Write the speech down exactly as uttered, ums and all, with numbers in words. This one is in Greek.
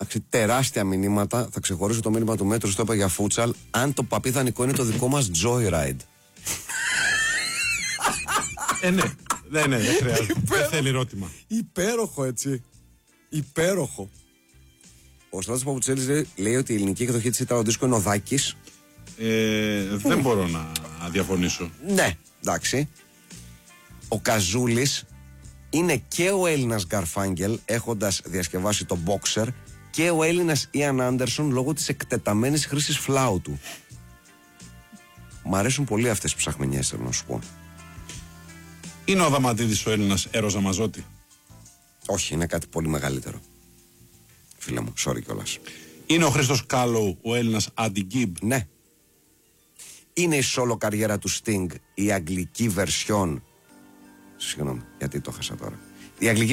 Τεράστια μηνύματα. Θα ξεχωρίσω το μήνυμα του Μέτρου, το είπα για φούτσαλ. Αν το παπίδανικό είναι το δικό μας Joyride. Ε, ναι. Ναι, ναι, δεν χρειάζεται. Δεν θέλει ερώτημα. Υπέροχο, έτσι. Υπέροχο. Ο Στράτος Παπουτσέλης λέει, λέει ότι η ελληνική εκδοχή της Ιταλο δίσκο είναι ο Δάκης. Ε, δεν μπορώ να διαφωνήσω. Ναι, εντάξει. Ο Καζούλης είναι και ο Έλληνας Γκαρφάγγελ, έχοντας διασκευάσει το Boxer, και ο Έλληνας Ιαν Άντερσον λόγω της εκτεταμένης χρήσης φλάουτου. Μ' αρέσουν πολύ αυτές οι ψαχμενιές, θέλω να σου πω. Είναι ο Αδαμαντίδης ο Έλληνας Έρος Ζαμαζότη? Όχι, είναι κάτι πολύ μεγαλύτερο. Φίλε μου, sorry κιόλας. Είναι ο Χρήστος Κάλοου ο Έλληνας Άντι Γκίμπ? Ναι. Είναι η solo καριέρα του Sting, η αγγλική version. Συγγνώμη, γιατί το χάσα τώρα. Η αγγλική